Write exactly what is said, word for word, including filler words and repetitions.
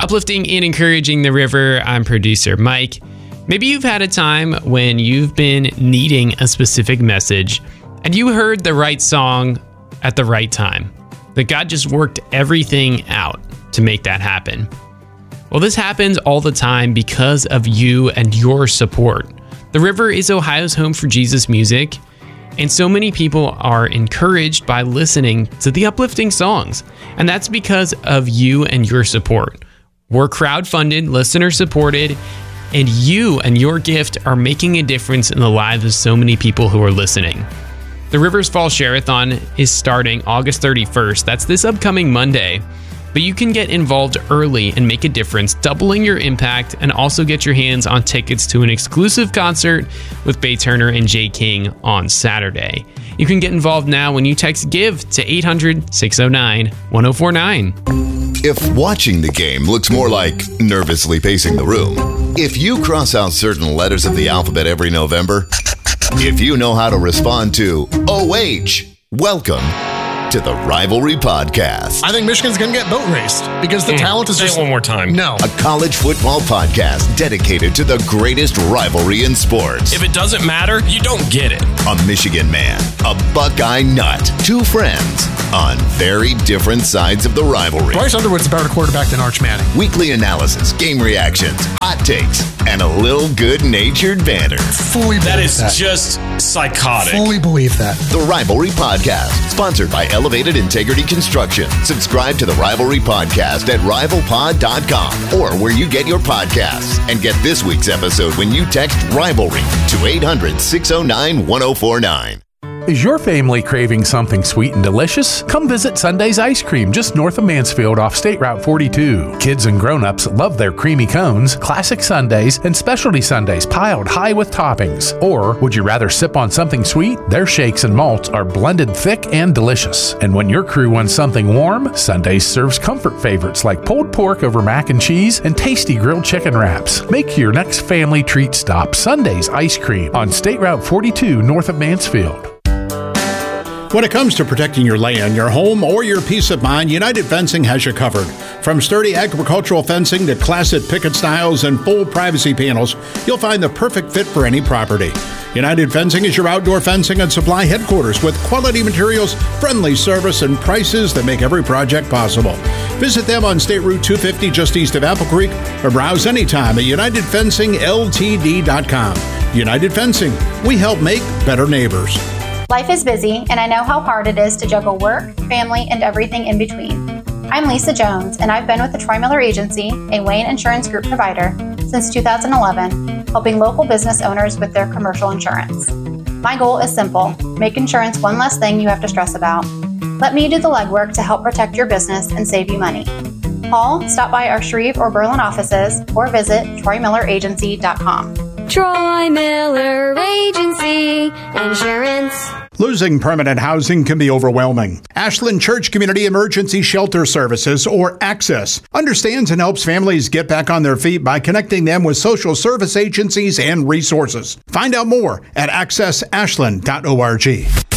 Uplifting and encouraging the river, I'm producer Mike. Maybe you've had a time when you've been needing a specific message and you heard the right song at the right time. That God just worked everything out to make that happen. Well, this happens all the time because of you and your support. The River is Ohio's home for Jesus music, and so many people are encouraged by listening to the uplifting songs, and that's because of you and your support. We're crowdfunded, listener-supported, and you and your gift are making a difference in the lives of so many people who are listening. The Rivers Fall Share-a-thon is starting August thirty-first. That's this upcoming Monday. But you can get involved early and make a difference, doubling your impact, and also get your hands on tickets to an exclusive concert with Bay Turner and Jay King on Saturday. You can get involved now when you text GIVE to eight hundred, six oh nine, one oh four nine. If watching the game looks more like nervously pacing the room, if you cross out certain letters of the alphabet every November, if you know how to respond to O H, welcome to the Rivalry Podcast. I think Michigan's going to get boat raced because the mm, talent is say just... it one more time. No. A college football podcast dedicated to the greatest rivalry in sports. If it doesn't matter, you don't get it. A Michigan man, a Buckeye nut, two friends on very different sides of the rivalry. Bryce Underwood's a better quarterback than Arch Manning. Weekly analysis, game reactions, hot takes, and a little good-natured banter. Fully believe that. Is that. just psychotic. Fully believe that. The Rivalry Podcast, sponsored by Elevated Integrity Construction. Subscribe to the Rivalry Podcast at rival pod dot com or where you get your podcasts. And get this week's episode when you text Rivalry to eight hundred, six oh nine, one oh four nine. Is your family craving something sweet and delicious? Come visit Sunday's Ice Cream just north of Mansfield off State Route forty-two. Kids and grown-ups love their creamy cones, classic sundaes, and specialty sundaes piled high with toppings. Or would you rather sip on something sweet? Their shakes and malts are blended thick and delicious. And when your crew wants something warm, Sundays serves comfort favorites like pulled pork over mac and cheese and tasty grilled chicken wraps. Make your next family treat stop Sunday's Ice Cream on State Route forty-two north of Mansfield. When it comes to protecting your land, your home, or your peace of mind, United Fencing has you covered. From sturdy agricultural fencing to classic picket styles and full privacy panels, you'll find the perfect fit for any property. United Fencing is your outdoor fencing and supply headquarters with quality materials, friendly service, and prices that make every project possible. Visit them on State Route two fifty just east of Apple Creek or browse anytime at united fencing l t d dot com. United Fencing, we help make better neighbors. Life is busy, and I know how hard it is to juggle work, family, and everything in between. I'm Lisa Jones, and I've been with the Troy Miller Agency, a Wayne Insurance Group provider, since two thousand eleven, helping local business owners with their commercial insurance. My goal is simple: make insurance one less thing you have to stress about. Let me do the legwork to help protect your business and save you money. Call, stop by our Shreve or Berlin offices, or visit troy miller agency dot com. Troy Miller Agency Insurance. Losing permanent housing can be overwhelming. Ashland Church Community Emergency Shelter Services, or ACCESS, understands and helps families get back on their feet by connecting them with social service agencies and resources. Find out more at access ashland dot org.